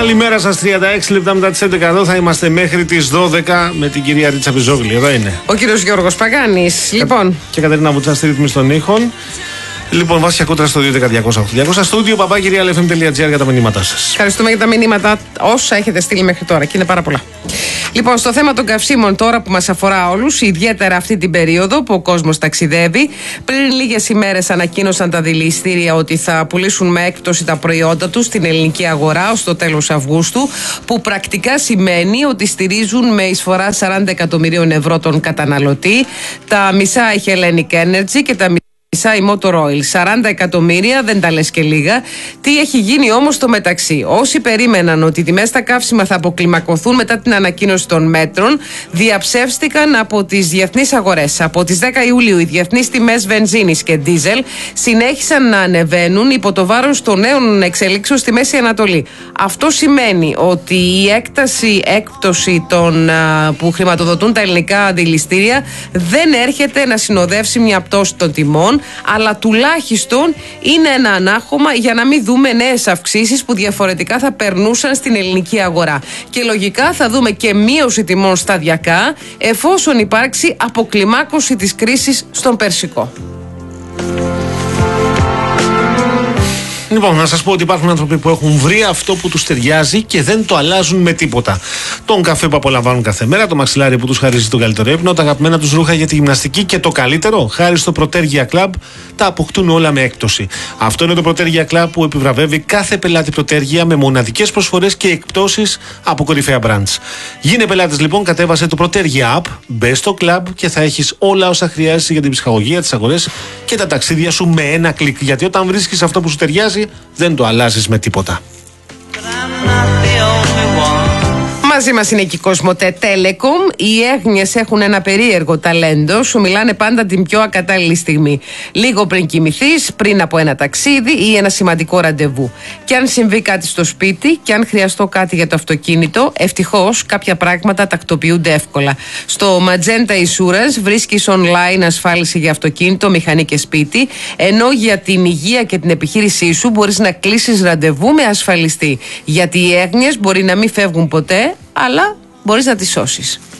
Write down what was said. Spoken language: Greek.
Καλημέρα σας, 36 λεπτά μετά τις 11 εδώ θα είμαστε μέχρι τις 12 με την κυρία Ρίτσα Πιζόγλη. Εδώ είναι. Ο κύριος Γιώργος Παγάνης. Λοιπόν. Και Κατερίνα Βουτσά στη ρύθμιση των ήχων. Λοιπόν, βασικά κόντρα στο 2.10.208.200 στο studio papakirialfm.gr για τα μηνύματά σας. Ευχαριστούμε για τα μηνύματα όσα έχετε στείλει μέχρι τώρα και είναι πάρα πολλά. Λοιπόν, στο θέμα των καυσίμων τώρα που μας αφορά όλους, ιδιαίτερα αυτή την περίοδο που ο κόσμος ταξιδεύει, πριν λίγες ημέρες ανακοίνωσαν τα δηληστήρια ότι θα πουλήσουν με έκπτωση τα προϊόντα τους στην ελληνική αγορά ως το τέλος Αυγούστου, που πρακτικά σημαίνει ότι στηρίζουν με εισφορά 40 εκατομμυρίων ευρώ τον καταναλωτή. Τα μισά έχει Hellenic Energy και τα μισά η Motor Oil. 40 εκατομμύρια, δεν τα λες και λίγα. Τι έχει γίνει όμως στο μεταξύ? Όσοι περίμεναν ότι οι τιμές στα καύσιμα θα αποκλιμακωθούν μετά την ανακοίνωση των μέτρων, διαψεύστηκαν από τις διεθνείς αγορές. Από τις 10 Ιουλίου οι διεθνείς τιμές βενζίνης και ντίζελ συνέχισαν να ανεβαίνουν υπό το βάρος των νέων εξελίξεων στη Μέση Ανατολή. Αυτό σημαίνει ότι η έκπτωση που χρηματοδοτούν τα ελληνικά δηληστήρια δεν έρχεται να συνοδεύσει μια πτώση των τιμών, αλλά τουλάχιστον είναι ένα ανάχωμα για να μην δούμε νέες αυξήσεις που διαφορετικά θα περνούσαν στην ελληνική αγορά. Και λογικά θα δούμε και μείωση τιμών σταδιακά, εφόσον υπάρξει αποκλιμάκωση της κρίσης στον Περσικό. Λοιπόν, να σας πω ότι υπάρχουν άνθρωποι που έχουν βρει αυτό που τους ταιριάζει και δεν το αλλάζουν με τίποτα. Τον καφέ που απολαμβάνουν κάθε μέρα, το μαξιλάρι που τους χαρίζει τον καλύτερο ύπνο, τα αγαπημένα τους ρούχα για τη γυμναστική και το καλύτερο, χάρη στο Protergia Club, τα αποκτούν όλα με έκπτωση. Αυτό είναι το Protergia Club που επιβραβεύει κάθε πελάτη Protergia με μοναδικές προσφορές και εκπτώσεις από κορυφαία brands. Γίνε πελάτης λοιπόν, κατέβασε το Protergia App, μπες στο club και θα έχεις όλα όσα χρειάζεσαι για την ψυχαγωγία, τις αγορές και τα ταξίδια σου με ένα κλικ. Γιατί όταν βρίσκεις αυτό που σου ταιριάζει, δεν το αλλάζεις με τίποτα. Μαζί μας είναι και η Κοσμοτέ Telecom. Οι έγνοιες έχουν ένα περίεργο ταλέντο. Σου μιλάνε πάντα την πιο ακατάλληλη στιγμή. Λίγο πριν κοιμηθείς, πριν από ένα ταξίδι ή ένα σημαντικό ραντεβού. Και αν συμβεί κάτι στο σπίτι και αν χρειαστώ κάτι για το αυτοκίνητο, ευτυχώς κάποια πράγματα τακτοποιούνται εύκολα. Στο Magenta Insurance βρίσκεις online ασφάλιση για αυτοκίνητο, μηχανή και σπίτι, ενώ για την υγεία και την επιχείρησή σου μπορείς να κλείσεις ραντεβού με ασφαλιστή. Γιατί οι έγνοιες μπορεί να μην φεύγουν ποτέ, αλλά μπορείς να τις σώσεις.